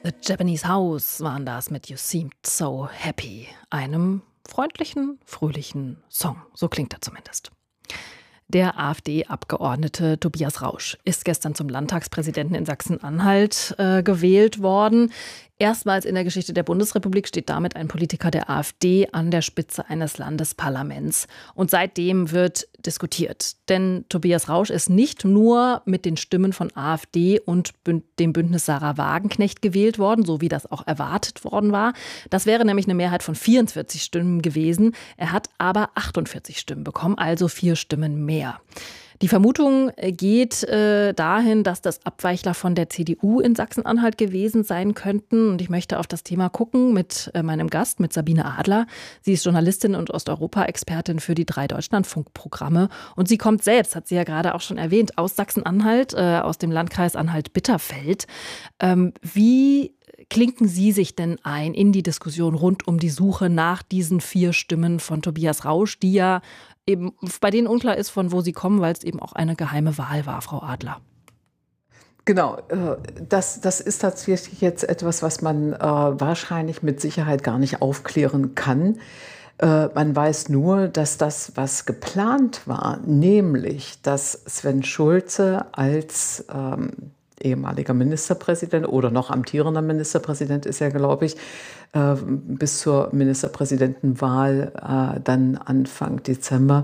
The Japanese House waren das mit You Seemed So Happy, einem freundlichen, fröhlichen Song. So klingt er zumindest. Der AfD-Abgeordnete Tobias Rausch ist gestern zum Landtagspräsidenten in Sachsen-Anhalt gewählt worden. Erstmals in der Geschichte der Bundesrepublik steht damit ein Politiker der AfD an der Spitze eines Landesparlaments. Und seitdem wird diskutiert. Denn Tobias Rausch ist nicht nur mit den Stimmen von AfD und dem Bündnis Sarah Wagenknecht gewählt worden, so wie das auch erwartet worden war. Das wäre nämlich eine Mehrheit von 44 Stimmen gewesen. Er hat aber 48 Stimmen bekommen, also 4 Stimmen mehr. Die Vermutung geht dahin, dass das Abweichler von der CDU in Sachsen-Anhalt gewesen sein könnten. Und ich möchte auf das Thema gucken mit meinem Gast, mit Sabine Adler. Sie ist Journalistin und Osteuropa-Expertin für die 3 Deutschlandfunk-Programme. Und sie kommt selbst, hat sie ja gerade auch schon erwähnt, aus Sachsen-Anhalt, aus dem Landkreis Anhalt-Bitterfeld. Wie klinken Sie sich denn ein in die Diskussion rund um die Suche nach diesen 4 Stimmen von Tobias Rausch, die ja eben bei denen unklar ist, von wo sie kommen, weil es eben auch eine geheime Wahl war, Frau Adler? Genau, das ist tatsächlich jetzt etwas, was man wahrscheinlich mit Sicherheit gar nicht aufklären kann. Man weiß nur, dass das, was geplant war, nämlich, dass Sven Schulze als ehemaliger Ministerpräsident oder noch amtierender Ministerpräsident ist er, glaube ich, bis zur Ministerpräsidentenwahl dann Anfang Dezember,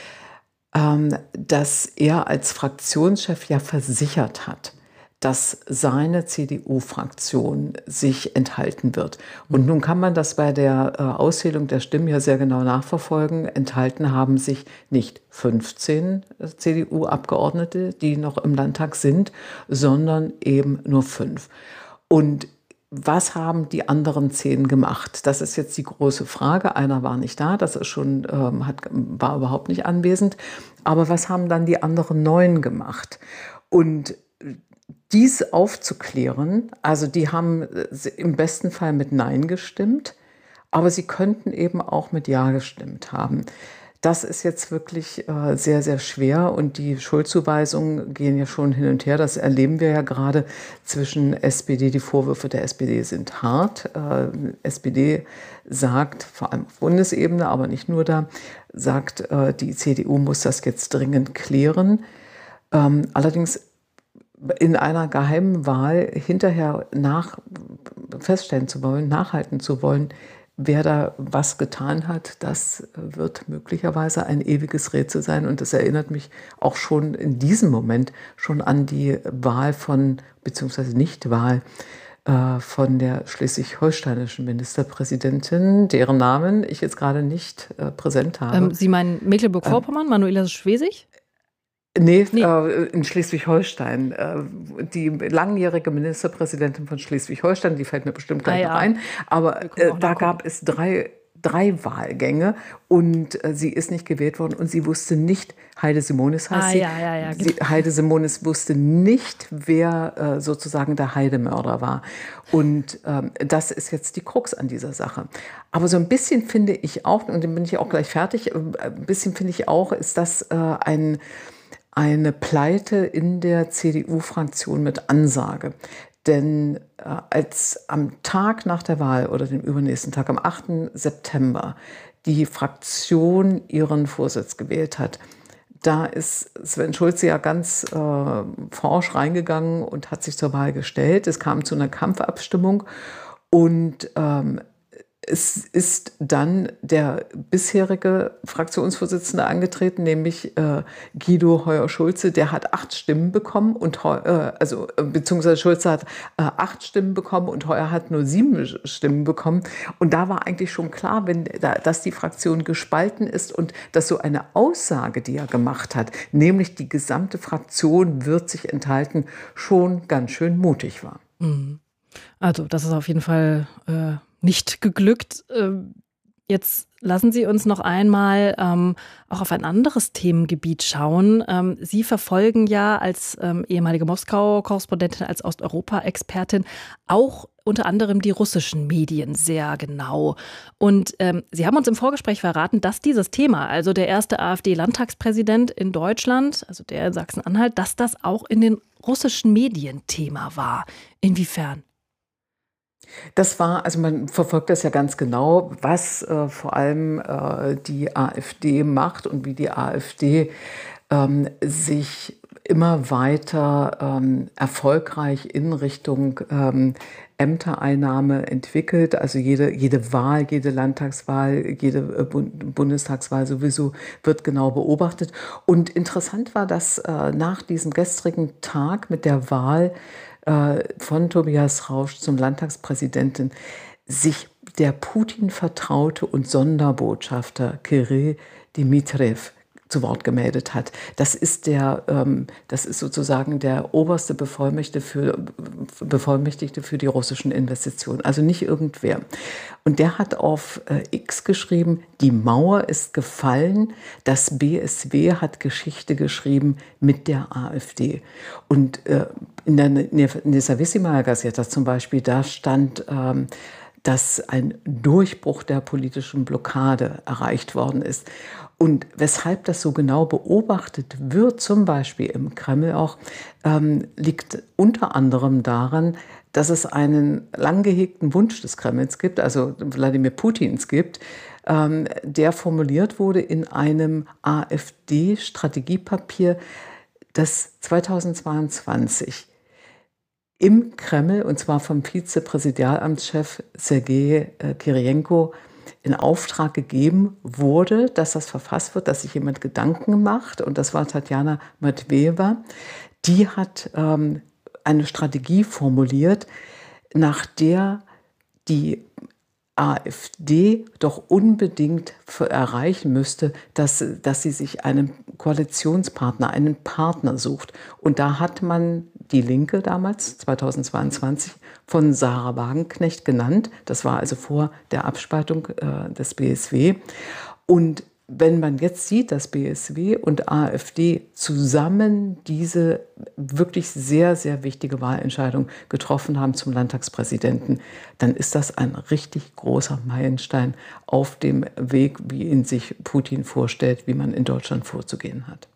dass er als Fraktionschef ja versichert hat, dass seine CDU-Fraktion sich enthalten wird. Und nun kann man das bei der Auszählung der Stimmen ja sehr genau nachverfolgen. Enthalten haben sich nicht 15 CDU-Abgeordnete, die noch im Landtag sind, sondern eben nur 5. Und was haben die anderen 10 gemacht? Das ist jetzt die große Frage. Einer war nicht da, das ist schon, war überhaupt nicht anwesend. Aber was haben dann die anderen 9 gemacht? Und dies aufzuklären, also die haben im besten Fall mit Nein gestimmt, aber sie könnten eben auch mit Ja gestimmt haben. Das ist jetzt wirklich sehr, sehr schwer und die Schuldzuweisungen gehen ja schon hin und her. Das erleben wir ja gerade zwischen SPD. Die Vorwürfe der SPD sind hart. SPD sagt, vor allem auf Bundesebene, aber nicht nur da, sagt, die CDU muss das jetzt dringend klären. Allerdings in einer geheimen Wahl hinterher feststellen zu wollen, nachhalten zu wollen, wer da was getan hat, das wird möglicherweise ein ewiges Rätsel sein. Und das erinnert mich auch schon in diesem Moment schon an die Wahl beziehungsweise Nichtwahl von der schleswig-holsteinischen Ministerpräsidentin, deren Namen ich jetzt gerade nicht präsent habe. Sie meinen Mecklenburg-Vorpommern, Manuela Schwesig? Nee. In Schleswig-Holstein. Die langjährige Ministerpräsidentin von Schleswig-Holstein, die fällt mir bestimmt gleich noch ein. Aber da gab es drei Wahlgänge und sie ist nicht gewählt worden und sie wusste nicht, Heide Simonis heißt sie. Heide Simonis wusste nicht, wer sozusagen der Heidemörder war. Und das ist jetzt die Krux an dieser Sache. Aber so ein bisschen finde ich auch, und dann bin ich auch gleich fertig, ein bisschen finde ich auch, ist das eine Pleite in der CDU-Fraktion mit Ansage. Denn als am Tag nach der Wahl oder dem übernächsten Tag, am 8. September, die Fraktion ihren Vorsitz gewählt hat, da ist Sven Schulze ja ganz forsch reingegangen und hat sich zur Wahl gestellt. Es kam zu einer Kampfabstimmung und es ist dann der bisherige Fraktionsvorsitzende angetreten, nämlich Guido Heuer-Schulze. Der hat 8 Stimmen bekommen beziehungsweise Schulze hat 8 Stimmen bekommen und Heuer hat nur 7 Stimmen bekommen. Und da war eigentlich schon klar, dass die Fraktion gespalten ist und dass so eine Aussage, die er gemacht hat, nämlich die gesamte Fraktion wird sich enthalten, schon ganz schön mutig war. Also das ist auf jeden Fall nicht geglückt. Jetzt lassen Sie uns noch einmal auch auf ein anderes Themengebiet schauen. Sie verfolgen ja als ehemalige Moskau-Korrespondentin, als Osteuropa-Expertin auch unter anderem die russischen Medien sehr genau. Und Sie haben uns im Vorgespräch verraten, dass dieses Thema, also der erste AfD-Landtagspräsident in Deutschland, also der in Sachsen-Anhalt, dass das auch in den russischen Medien Thema war. Inwiefern? Das war, also man verfolgt das ja ganz genau, was vor allem die AfD macht und wie die AfD sich immer weiter erfolgreich in Richtung Ämtereinnahme entwickelt. Also jede Wahl, jede Landtagswahl, jede Bundestagswahl sowieso wird genau beobachtet. Und interessant war, dass nach diesem gestrigen Tag mit der Wahl von Tobias Rausch zum Landtagspräsidenten sich der Putin-Vertraute und Sonderbotschafter Kirill Dmitrijew zu Wort gemeldet hat. Das ist sozusagen der oberste Bevollmächtigte für die russischen Investitionen, also nicht irgendwer. Und der hat auf X geschrieben: Die Mauer ist gefallen, das BSW hat Geschichte geschrieben mit der AfD. Und in der Nezawissimaya Gazeta zum Beispiel, da stand, dass ein Durchbruch der politischen Blockade erreicht worden ist. Und weshalb das so genau beobachtet wird, zum Beispiel im Kreml auch, liegt unter anderem daran, dass es einen lang gehegten Wunsch des Kremls gibt, also Wladimir Putins gibt, der formuliert wurde in einem AfD-Strategiepapier, das 2022 im Kreml, und zwar vom Vizepräsidialamtschef Sergei Kirienko, in Auftrag gegeben wurde, dass das verfasst wird, dass sich jemand Gedanken macht. Und das war Tatjana Matvejewa. Die hat eine Strategie formuliert, nach der die AfD doch unbedingt erreichen müsste, dass sie sich einen Koalitionspartner, einen Partner sucht. Und da hat man die Linke damals, 2022, von Sarah Wagenknecht genannt. Das war also vor der Abspaltung des BSW. Und wenn man jetzt sieht, dass BSW und AfD zusammen diese wirklich sehr, sehr wichtige Wahlentscheidung getroffen haben zum Landtagspräsidenten, dann ist das ein richtig großer Meilenstein auf dem Weg, wie ihn sich Putin vorstellt, wie man in Deutschland vorzugehen hat.